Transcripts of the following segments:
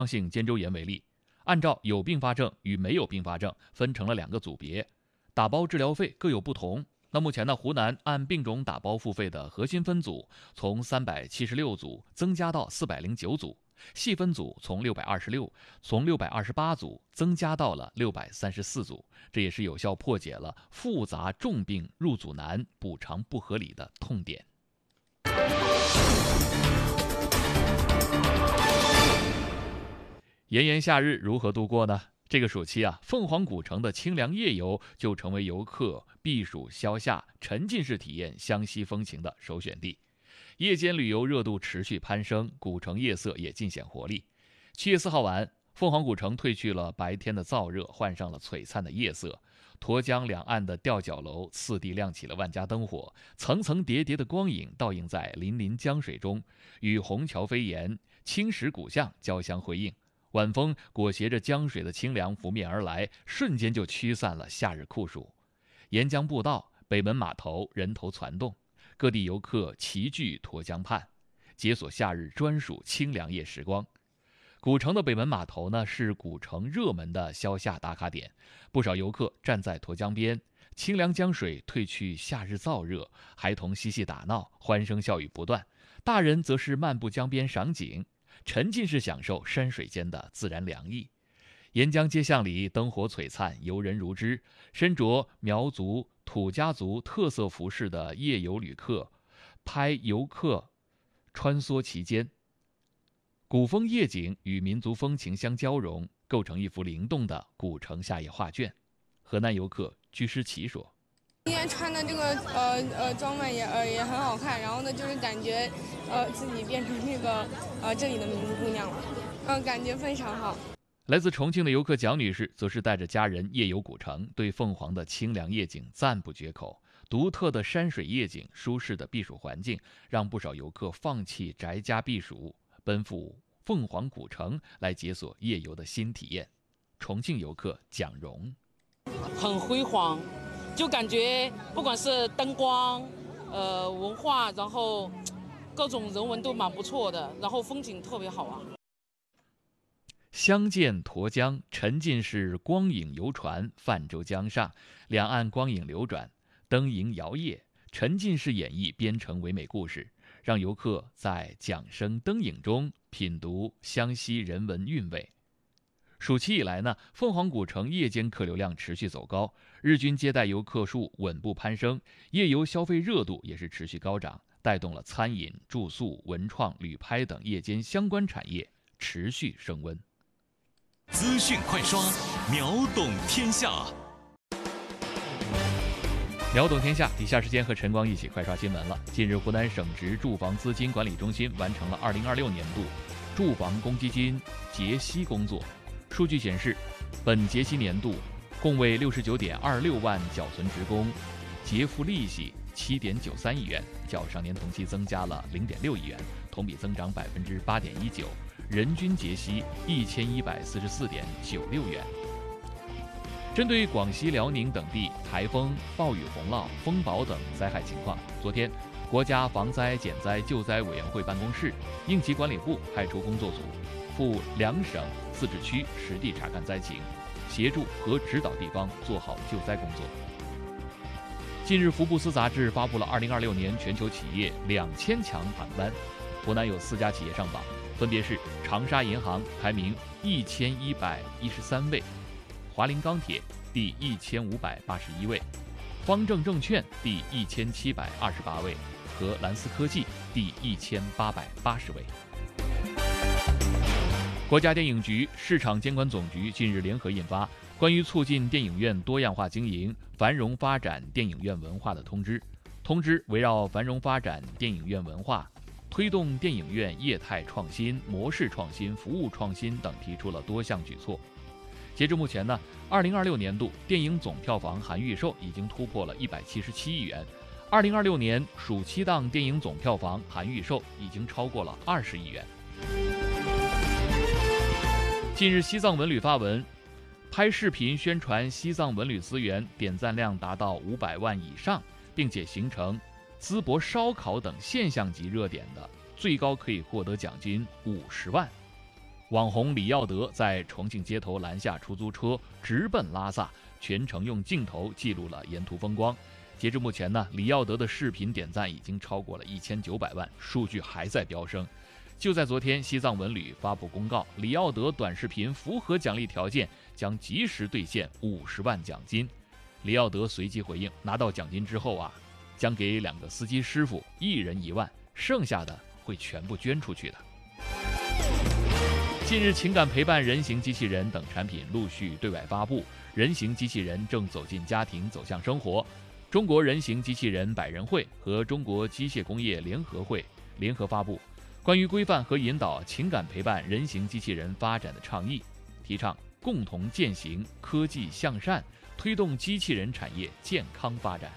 性肩周炎为例，按照有并发症与没有并发症分成了2个组别，打包治疗费各有不同。那目前呢，湖南按病种打包付费的核心分组从376组增加到409组，细分组从628组增加到了634组，这也是有效破解了复杂重病入组难、补偿不合理的痛点。炎炎夏日如何度过呢？这个暑期凤凰古城的清凉夜游就成为游客避暑消夏、沉浸式体验湘西风情的首选地。夜间旅游热度持续攀升，古城夜色也尽显活力。7月4号晚，凤凰古城褪去了白天的燥热，换上了璀璨的夜色。沱江两岸的吊脚楼四地亮起了万家灯火，层层叠叠的光影倒映在粼粼江水中，与虹桥飞檐、青石古巷交相辉映。晚风裹挟着江水的清凉拂面而来，瞬间就驱散了夏日酷暑。沿江步道、北门码头人头攒动，各地游客齐聚沱江畔，解锁夏日专属清凉夜时光。古城的北门码头呢，是古城热门的消夏打卡点，不少游客站在沱江边，清凉江水褪去夏日燥热，孩童嬉戏打闹，欢声笑语不断，大人则是漫步江边赏景，沉浸式享受山水间的自然凉意。沿江街巷里灯火璀璨，游人如织，身着苗族、土家族特色服饰的夜游旅客拍游客穿梭其间，古风夜景与民族风情相交融，构成一幅灵动的古城夏夜画卷。河南游客居诗琪说：“ 今天穿的这个装扮也很好看，然后呢，就是感觉自己变成这个这里的民族姑娘了，感觉非常好。” 来自重庆的游客蒋女士则是带着家人夜游古城，对凤凰的清凉夜景赞不绝口。独特的山水夜景、舒适的避暑环境，让不少游客放弃宅家避暑，奔赴凤凰古城来解锁夜游的新体验。重庆游客蒋荣：“ 很辉煌，就感觉不管是灯光、文化，然后各种人文都蛮不错的，然后风景特别好啊。” 相见沱江，沉浸式光影游船泛舟江上，两岸光影流转，灯影摇曳，沉浸式演绎边城唯美故事，让游客在桨声灯影中品读湘西人文韵味。暑期以来呢，凤凰古城夜间客流量持续走高，日均接待游客数稳步攀升，夜游消费热度也是持续高涨，带动了餐饮、住宿、文创、旅拍等夜间相关产业持续升温。 资讯快刷，秒懂天下。 秒懂天下，以下时间和晨光一起快刷新闻了。近日，湖南省直住房资金管理中心完成了2026年度住房公积金结息工作。数据显示，本结息年度共为69.26万缴存职工结付利息7.93亿元，较上年同期增加了0.6亿元，同比增长8.19%，人均结息1144.96元。针对广西、辽宁等地台风、暴雨、洪涝、风暴等灾害情况，昨天，国家防灾减灾救灾委员会办公室、应急管理部派出工作组，赴2省自治区实地查看灾情，协助和指导地方做好救灾工作。近日，福布斯杂志发布了2026年全球企业2000强榜单，湖南有4家企业上榜，分别是长沙银行排名1113位，华菱钢铁第1581位，方正证券第1728位和蓝思科技第1880位。国家电影局、市场监管总局近日联合印发关于促进电影院多样化经营、繁荣发展电影院文化的通知。通知围绕繁荣发展电影院文化、推动电影院业态创新、模式创新、服务创新等提出了多项举措。截至目前呢，2026年度电影总票房含预售已经突破了177亿元，2026年暑期档电影总票房含预售已经超过了20亿元。近日，西藏文旅发文，拍视频宣传西藏文旅资源点赞量达到500万以上，并且形成淄博烧烤等现象级热点的，最高可以获得奖金50万。 网红李耀德在重庆街头拦下出租车，直奔拉萨，全程用镜头记录了沿途风光。截至目前呢，李耀德的视频点赞已经超过了1900万，数据还在飙升。就在昨天，西藏文旅发布公告，李耀德短视频符合奖励条件，将及时兑现50万奖金。李耀德随即回应，拿到奖金之后啊，将给2个司机师傅1人1万，剩下的会全部捐出去的。近日，情感陪伴人形机器人等产品陆续对外发布，人形机器人正走进家庭，走向生活。中国人形机器人百人会和中国机械工业联合会联合发布关于规范和引导情感陪伴人形机器人发展的倡议，提倡共同践行科技向善，推动机器人产业健康发展。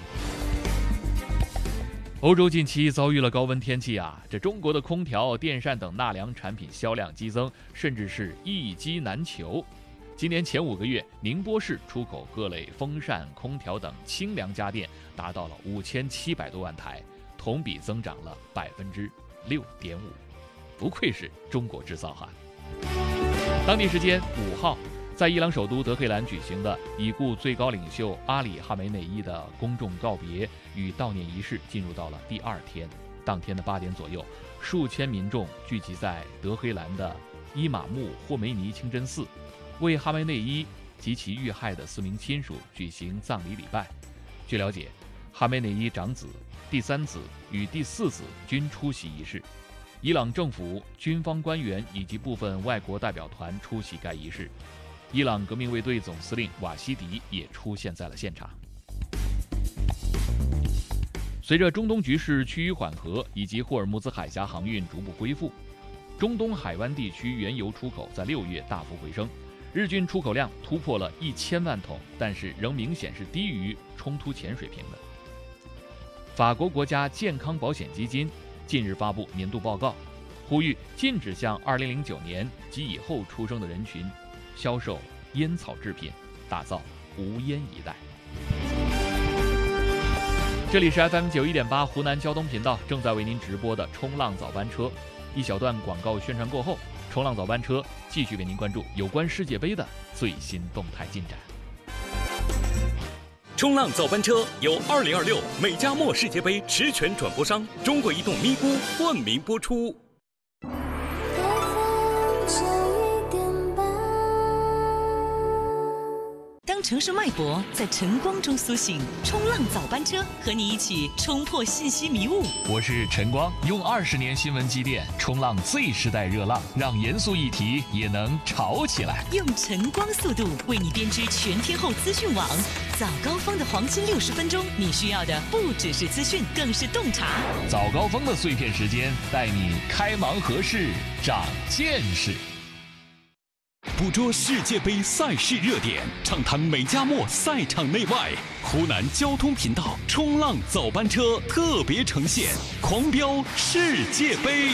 欧洲近期遭遇了高温天气啊，这中国的空调、电扇等纳凉产品销量激增，甚至是一机难求。今年前5个月，宁波市出口各类风扇、空调等清凉家电达到了5700多万台，同比增长了6.5%，不愧是中国制造哈。当地时间5号，在伊朗首都德黑兰举行的已故最高领袖阿里·哈梅内伊的公众告别与悼念仪式进入到了第2天。当天的8点左右，数千民众聚集在德黑兰的伊玛目霍梅尼清真寺，为哈梅内伊及其遇害的4名亲属举行葬礼礼拜。据了解，哈梅内伊长子、第3子与第4子均出席仪式。伊朗政府、军方官员以及部分外国代表团出席该仪式。伊朗革命卫队总司令瓦西迪也出现在了现场。随着中东局势趋于缓和以及霍尔木兹海峡航运逐步恢复，中东海湾地区原油出口在6月大幅回升，日均出口量突破了1000万桶，但是仍明显是低于冲突前水平的。法国国家健康保险基金近日发布年度报告，呼吁禁止向2009年及以后出生的人群销售烟草制品，打造无烟一代。这里是 FM91.8 湖南交通频道正在为您直播的冲浪早班车。一小段广告宣传过后，冲浪早班车继续为您关注有关世界杯的最新动态进展。 冲浪早班车由2026美加墨世界杯实权转播商中国移动咪咕冠名播出。 当城市脉搏在晨光中苏醒，冲浪早班车和你一起冲破信息迷雾。 我是晨光，用20年新闻积淀，冲浪 Z 时代热浪，让严肃议题也能潮起来。 用晨光速度为你编织全天候资讯网，早高峰的黄金60分钟，你需要的不只是资讯，更是洞察。 早高峰的碎片时间，带你开盲盒式，长见识。 捕捉世界杯赛事热点，畅谈美加墨赛场内外。湖南交通频道冲浪早班车特别呈现，狂飙世界杯。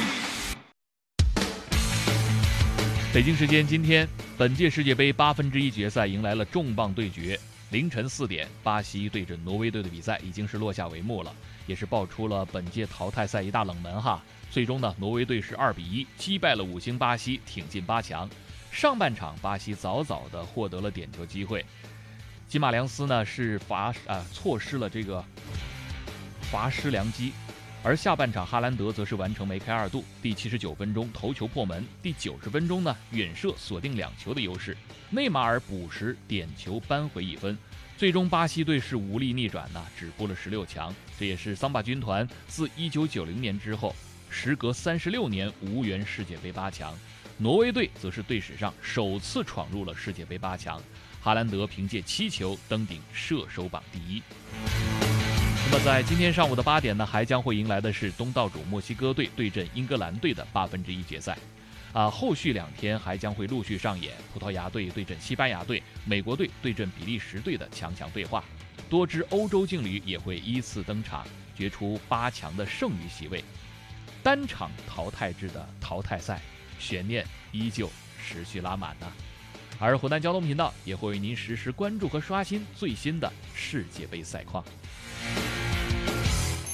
北京时间今天，本届世界杯1/8决赛迎来了重磅对决。凌晨4点，巴西对阵挪威队的比赛已经是落下帷幕了，也是爆出了本届淘汰赛一大冷门哈。最终呢，挪威队是2-1击败了5星巴西，挺进8强。上半场，巴西早早的获得了点球机会，吉马良斯呢是错失了这个罚失良机，而下半场哈兰德则是完成梅开2度，第79分钟头球破门，第90分钟呢远射锁定2球的优势，内马尔补时点球扳回1分，最终巴西队是无力逆转呢，止步了16强，这也是桑巴军团自1990年之后，时隔36年无缘世界杯8强。挪威队则是队史上首次闯入了世界杯8强，哈兰德凭借7球登顶射手榜第1。那么在今天上午的8点呢，还将会迎来的是东道主墨西哥队对阵英格兰队的1/8决赛。后续2天还将会陆续上演葡萄牙队对阵西班牙队、美国队对阵比利时队的强强对话，多支欧洲劲旅也会依次登场，决出8强的剩余席位。单场淘汰制的淘汰赛悬念依旧持续拉满呢，而湖南交通频道也会为您实时关注和刷新最新的世界杯赛况。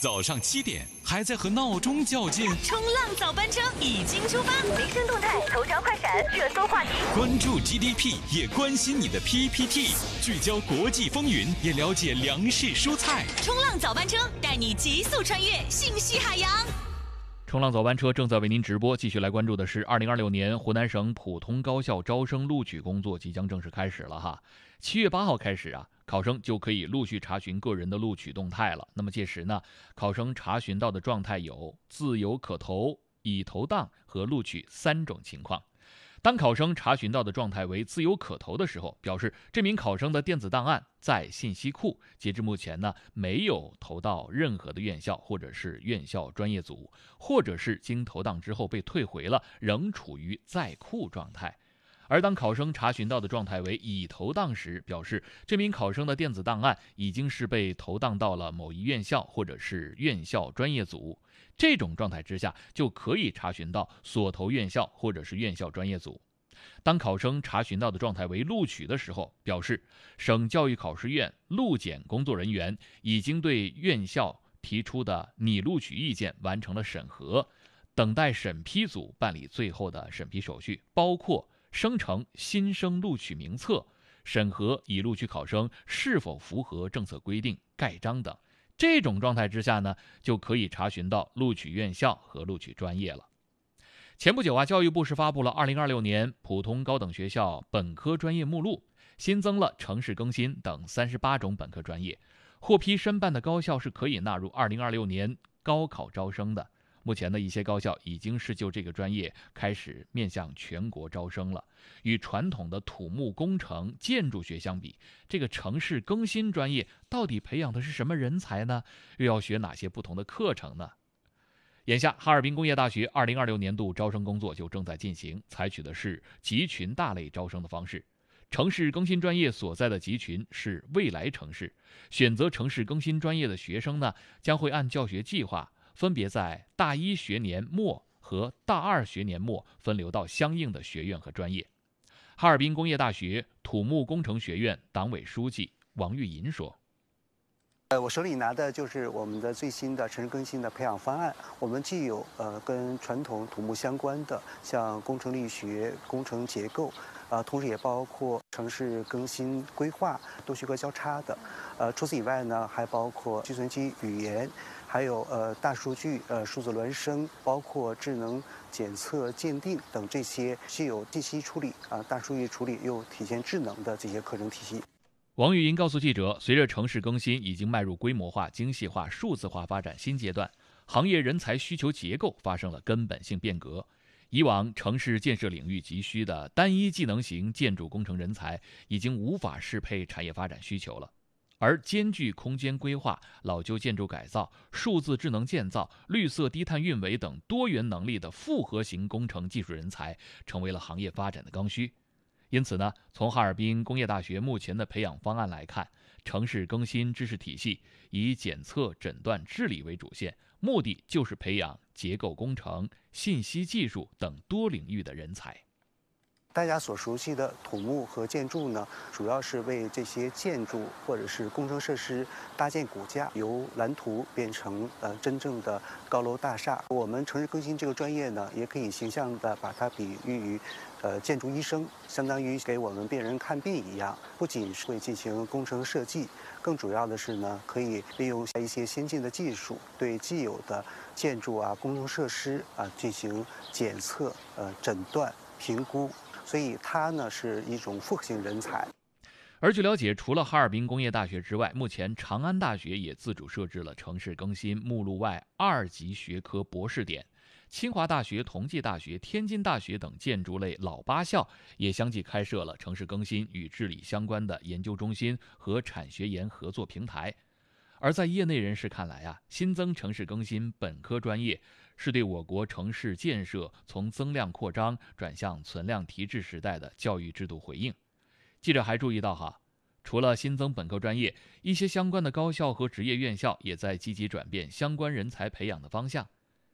早上7点还在和闹钟较劲？ 冲浪早班车已经出发， 民生动态、头条快闪、热搜话题， 关注 GDP， 也关心你的 PPT， 聚焦国际风云，也了解粮食蔬菜。 冲浪早班车带你急速穿越信息海洋。 冲浪早班车正在为您直播，继续来关注的是2026年湖南省普通高校招生录取工作即将正式开始了哈。7月8号开始啊，考生就可以陆续查询个人的录取动态了。那么届时呢，考生查询到的状态有自由可投、已投档和录取3种情况。当考生查询到的状态为自由可投的时候，表示这名考生的电子档案在信息库，截至目前呢，没有投到任何的院校或者是院校专业组，或者是经投档之后被退回了，仍处于在库状态。而当考生查询到的状态为已投档时，表示这名考生的电子档案已经是被投档到了某一院校或者是院校专业组。这种状态之下，就可以查询到所投院校或者是院校专业组。当考生查询到的状态为录取的时候，表示省教育考试院录检工作人员已经对院校提出的拟录取意见完成了审核，等待审批组办理最后的审批手续，包括生成新生录取名册、审核已录取考生是否符合政策规定、盖章等。这种状态之下呢，就可以查询到录取院校和录取专业了。前不久啊，教育部是发布了2026年普通高等学校本科专业目录，新增了城市更新等38种本科专业，获批申办的高校是可以纳入2026年高考招生的。目前的一些高校已经是就这个专业开始面向全国招生了。与传统的土木工程、建筑学相比，这个城市更新专业到底培养的是什么人才呢？又要学哪些不同的课程呢？眼下，哈尔滨工业大学2026年度招生工作就正在进行，采取的是集群大类招生的方式。城市更新专业所在的集群是未来城市，选择城市更新专业的学生呢，将会按教学计划分别在大1学年末和大2学年末分流到相应的学院和专业。哈尔滨工业大学土木工程学院党委书记王玉银说： 我手里拿的就是我们的最新的城市更新的培养方案。我们既有跟传统土木相关的，像工程力学、工程结构，同时也包括城市更新规划、多学科交叉的。除此以外呢，还包括计算机语言，还有大数据、数字孪生，包括智能检测鉴定等这些既有信息处理大数据处理又体现智能的这些课程体系。 王玉银告诉记者，随着城市更新已经迈入规模化、精细化、数字化发展新阶段，行业人才需求结构发生了根本性变革。以往城市建设领域急需的单一技能型建筑工程人才已经无法适配产业发展需求了，而兼具空间规划、老旧建筑改造、数字智能建造、绿色低碳运维等多元能力的复合型工程技术人才成为了行业发展的刚需。因此呢，从哈尔滨工业大学目前的培养方案来看，城市更新知识体系以检测、诊断、治理为主线，目的就是培养结构工程、信息技术等多领域的人才。 大家所熟悉的土木和建筑呢，主要是为这些建筑或者是工程设施搭建骨架，由蓝图变成真正的高楼大厦。我们城市更新这个专业呢，也可以形象地把它比喻于建筑医生，相当于给我们病人看病一样，不仅是会进行工程设计，更主要的是呢，可以利用一些先进的技术，对既有的建筑工程设施进行检测、诊断、评估。所以它呢是一种复合型人才。 而据了解，除了哈尔滨工业大学之外，目前长安大学也自主设置了城市更新目录外2级学科博士点。清华大学、同济大学、天津大学等建筑类老8校也相继开设了城市更新与治理相关的研究中心和产学研合作平台。而在业内人士看来新增城市更新本科专业是对我国城市建设从增量扩张转向存量提质时代的教育制度回应。记者还注意到除了新增本科专业，一些相关的高校和职业院校也在积极转变相关人才培养的方向。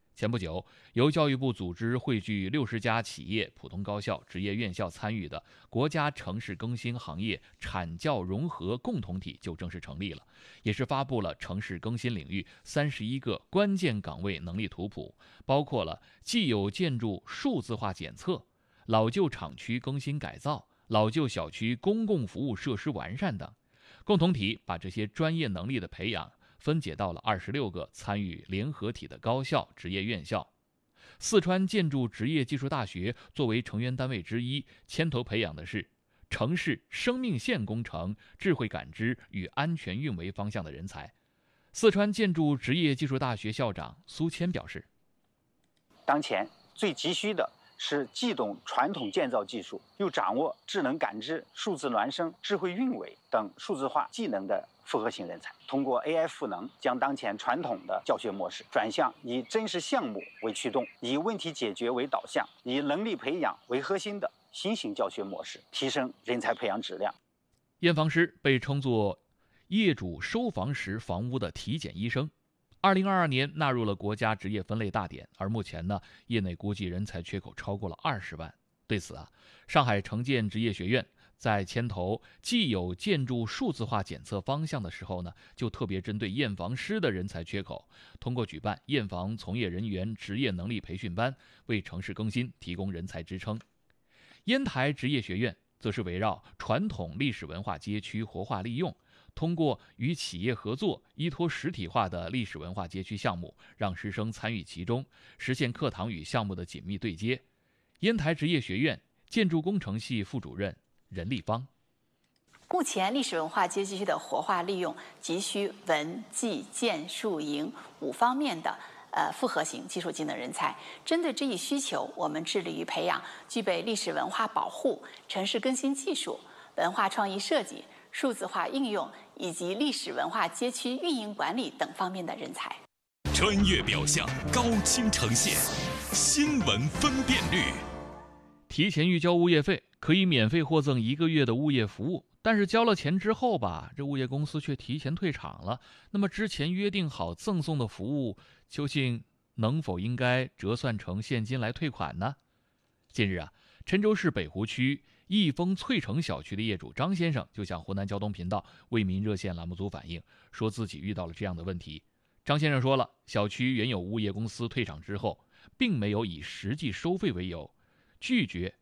前不久，由教育部组织汇聚60家企业、普通高校、职业院校参与的国家城市更新行业产教融合共同体就正式成立了，也是发布了城市更新领域31个关键岗位能力图谱，包括了既有建筑数字化检测、老旧厂区更新改造、老旧小区公共服务设施完善等。共同体把这些专业能力的培养分解到了26个参与联合体的高校、职业院校。四川建筑职业技术大学作为成员单位之一，牵头培养的是城市生命线工程、智慧感知与安全运维方向的人才。四川建筑职业技术大学校长苏谦表示， 当前最急需的是既懂传统建造技术，又掌握智能感知、数字孪生、智慧运维等数字化技能的复合型人才。通过 AI 赋能，将当前传统的教学模式转向以真实项目为驱动、以问题解决为导向、以能力培养为核心的新型教学模式，提升人才培养质量。 验房师被称作业主收房时房屋的体检医生。2022年纳入了国家职业分类大典，而目前呢，业内估计人才缺口超过了20万。对此啊，上海城建职业学院在牵头既有建筑数字化检测方向的时候呢，就特别针对验房师的人才缺口，通过举办验房从业人员职业能力培训班，为城市更新提供人才支撑。烟台职业学院则是围绕传统历史文化街区活化利用，通过与企业合作，依托实体化的历史文化街区项目，让师生参与其中，实现课堂与项目的紧密对接。烟台职业学院建筑工程系副主任任立芳， 目前历史文化街区的活化利用急需文、技、建、术、营5方面的复合型技术技能人才。针对这一需求，我们致力于培养具备历史文化保护、城市更新技术、文化创意设计、数字化应用以及历史文化街区运营管理等方面的人才。 专业表象，高清呈现，新闻分辨率。 提前预交物业费可以免费获赠1个月的物业服务，但是交了钱之后吧，这物业公司却提前退场了。那么之前约定好赠送的服务，究竟能否应该折算成现金来退款呢？近日啊，郴州市北湖区益丰翠城小区的业主张先生就向湖南交通频道为民热线栏目组反映，说自己遇到了这样的问题。张先生说了，小区原有物业公司退场之后，并没有以实际收费为由拒绝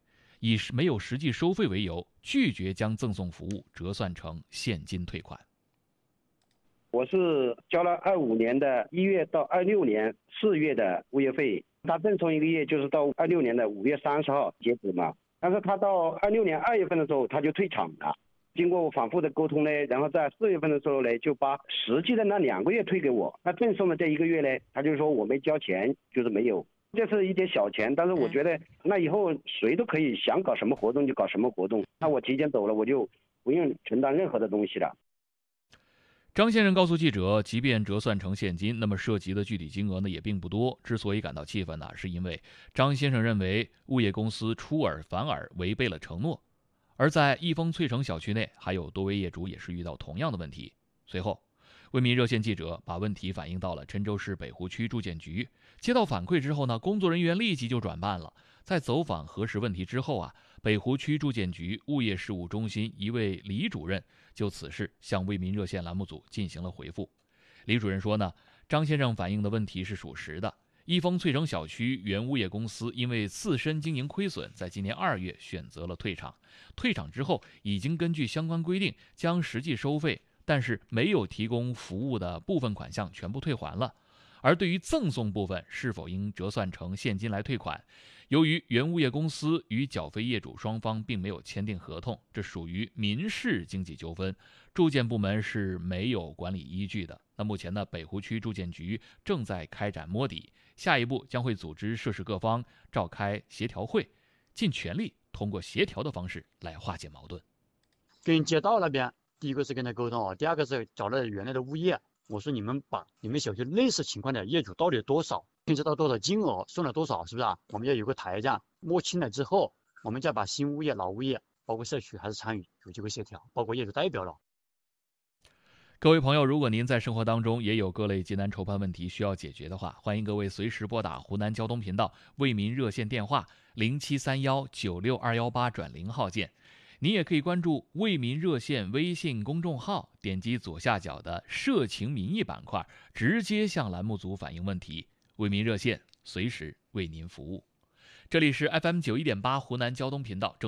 将赠送服务折算成现金退款。 我是交了25年的1月到26年4月的物业费，他赠送1个月就是到26年的5月30号截止嘛。但是他到26年2月份的时候他就退场了。经过我反复的沟通呢，然后在4月份的时候呢，就把实际的那2个月退给我。那赠送的这1个月呢，他就说我没交钱，就是没有。这是一点小钱，但是我觉得那以后谁都可以想搞什么活动就搞什么活动，那我提前走了，我就不用承担任何的东西了。 张先生告诉记者，即便折算成现金，那么涉及的具体金额呢也并不多。之所以感到气愤呢，是因为张先生认为物业公司出尔反尔，违背了承诺。而在益丰翠城小区内，还有多位业主也是遇到同样的问题。随后，为民热线记者把问题反映到了郴州市北湖区住建局，接到反馈之后呢，工作人员立即就转办了。在走访核实问题之后啊，北湖区住建局物业事务中心一位李主任就此事向为民热线栏目组进行了回复。李主任说呢，张先生反映的问题是属实的。益丰翠城小区原物业公司因为自身经营亏损，在今年2月选择了退场。退场之后，已经根据相关规定将实际收费但是没有提供服务的部分款项全部退还了。而对于赠送部分是否应折算成现金来退款，由于原物业公司与缴费业主双方并没有签订合同，这属于民事经济纠纷，住建部门是没有管理依据的。那目前呢，北湖区住建局正在开展摸底，下一步将会组织涉事各方召开协调会，尽全力通过协调的方式来化解矛盾。 跟街道那边，第一个是跟他沟通，第二个是找了原来的物业，我说你们把你们小区类似情况的业主到底有多少，牵扯到多少金额，送了多少，是不是啊？我们要有个台账，摸清了之后，我们再把新物业、老物业，包括社区还是参与有机会协调，包括业主代表了。 各位朋友，如果您在生活当中也有各类急难愁盼问题需要解决的话，欢迎各位随时拨打湖南交通频道为民热线电话0731962218转0号键。您也可以关注为民热线微信公众号，点击左下角的社情民意板块，直接向栏目组反映问题。为民热线随时为您服务。这里是 FM91.8 湖南交通频道。